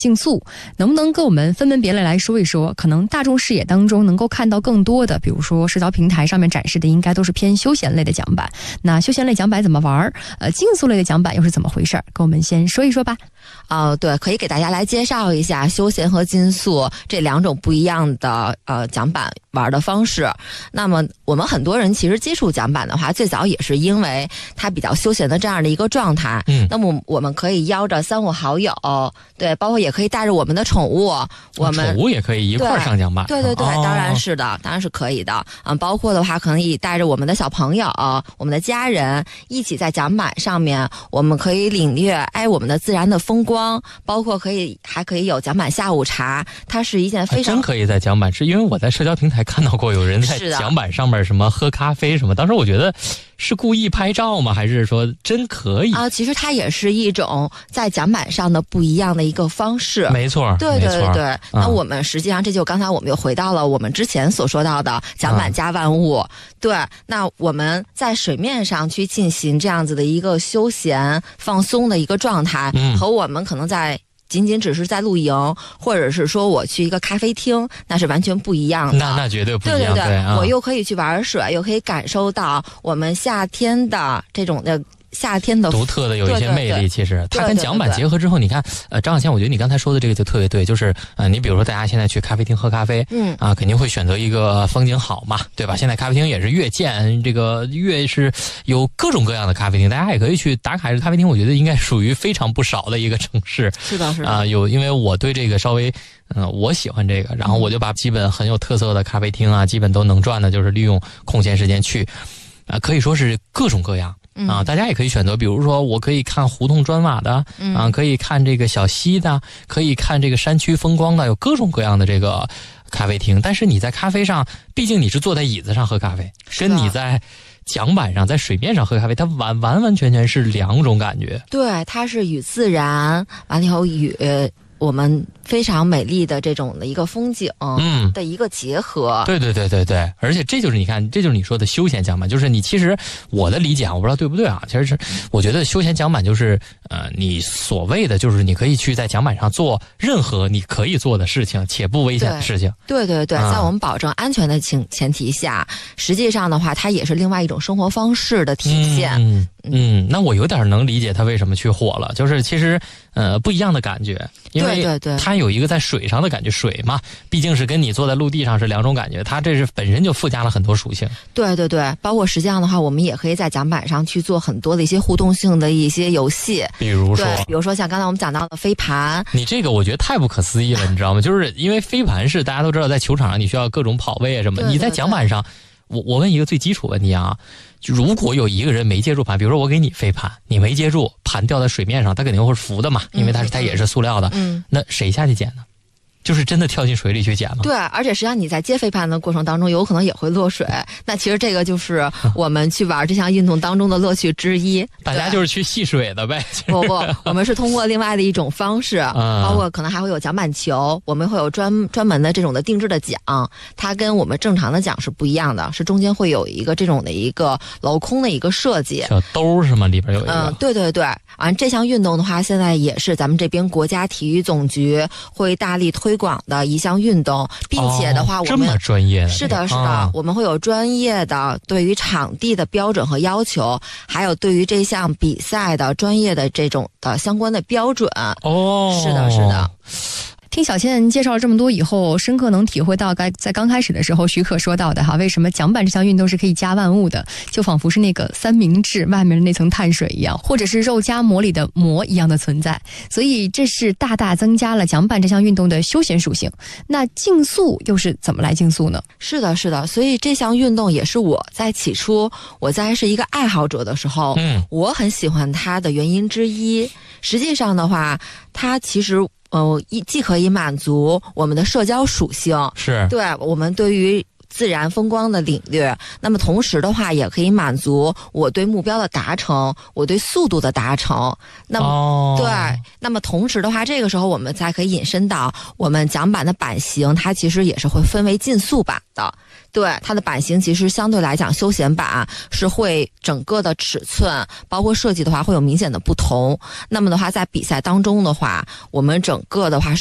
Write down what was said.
竞速，能不能跟我们分门别类来说一说？可能大众视野当中能够看到更多的，比如说社交平台上面展示的应该都是偏休闲类的奖板。那休闲类奖板怎么玩？竞速类的奖板又是怎么回事？跟我们先说一说吧。 对，可以给大家来介绍一下休闲和竞速这两种不一样的奖板玩的方式。那么我们很多人其实接触奖板的话，最早也是因为它比较休闲的这样的一个状态。那么我们可以邀着3、5好友，对，包括也可以带着我们的宠物，我们宠物也可以一块上奖板。 对，当然是的，当然是可以的。包括的话，可以带着我们的小朋友、我们的家人一起在奖板上面，我们可以领略我们的自然的风光，包括还可以有奖板下午茶，它是一件非常真可以在奖板，是因为我在社交平台看到过有人在奖板上面什么喝咖啡什么，当时我觉得是故意拍照吗？还是说真可以其实它也是一种在奖板上的不一样的一个方式。 没错， 对。那我们实际上这就刚才我们又回到了我们之前所说到的奖板加万物。对，那我们在水面上去进行这样子的一个休闲放松的一个状态，和我们可能仅仅只是在露营，或者是说我去一个咖啡厅，那是完全不一样的。 那绝对不一样。 对，我又可以去玩水，又可以感受到我们夏天的这种的独特的有一些魅力。其实它跟奖板结合之后，你看张小倩，我觉得你刚才说的这个就特别对，就是你比如说大家现在去咖啡厅喝咖啡，肯定会选择一个风景好嘛，对吧？现在咖啡厅也是越建这个越是有各种各样的咖啡厅，大家也可以去打卡。咖啡厅我觉得应该属于非常不少的一个城市。 是的因为我对这个稍微我喜欢这个，然后我就把基本很有特色的咖啡厅基本都能转的，就是利用空闲时间去可以说是各种各样。大家也可以选择，比如说我可以看胡同砖瓦的，可以看这个小溪的，可以看这个山区风光的，有各种各样的这个咖啡厅。但是你在咖啡上，毕竟你是坐在椅子上喝咖啡，跟你在奖板上在水面上喝咖啡，它完完全全是两种感觉。 对，它是与自然完了以后与我们非常美丽的这种的一个风景的一个结合。 对，而且这就是你看，这就是你说的休闲奖板，就是你其实我的理解我不知道对不对其实是我觉得休闲奖板就是你所谓的就是你可以去在奖板上做任何你可以做的事情且不危险的事情。 对，在我们保证安全的前提下，实际上的话它也是另外一种生活方式的体现。 那我有点能理解它为什么去火了，就是其实不一样的感觉，因为它有一个在水上的感觉，水嘛毕竟是跟你坐在陆地上是两种感觉，它这是本身就附加了很多属性。 对，包括实际上的话，我们也可以在奖板上去做很多的一些互动性的一些游戏，比如说像刚才我们讲到的飞盘。你这个我觉得太不可思议了，你知道吗？就是因为飞盘是大家都知道在球场上你需要各种跑位什么，你在奖板上我问一个最基础问题如果有一个人没接住盘，比如说我给你飞盘，你没接住，盘掉在水面上，它肯定会浮的嘛，因为它也是塑料的。那谁下去捡呢？就是真的跳进水里去捡吗？ 对，而且实际上你在接飞盘的过程当中，有可能也会落水。那其实这个就是我们去玩这项运动当中的乐趣之一。 大家就是去戏水的呗。 不，我们是通过另外的一种方式，包括可能还会有奖板球，我们会有专门的这种的定制的奖，它跟我们正常的奖是不一样的，是中间会有一个这种的一个镂空的一个设计。 小兜是吗？里边有一个。 对。这项运动的话，现在也是咱们这边国家体育总局会大力推广的一项运动，并且的话我们这么专业的。 是的，我们会有专业的对于场地的标准和要求，还有对于这项比赛的专业的这种的相关的标准。是的。 听小倩介绍了这么多以后，深刻能体会到在刚开始的时候许可说到的为什么奖板这项运动是可以加万物的，就仿佛是那个三明治外面的那层碳水一样，或者是肉夹馍里的馍一样的存在，所以这是大大增加了奖板这项运动的休闲属性。那竞速又是怎么来竞速呢？ 是的，所以这项运动也是我在起初我在是一个爱好者的时候，我很喜欢它的原因之一。实际上的话，它其实既可以满足我们的社交属性， 是对我们对于自然风光的领略。那么同时的话，也可以满足我对目标的达成，我对速度的达成。那么、对，那么同时的话，这个时候我们才可以引申到我们桨板的版型，它其实也是会分为竞速版的。对，它的版型其实相对来讲，休闲版是会整个的尺寸包括设计的话会有明显的不同。那么的话，在比赛当中的话，我们整个的话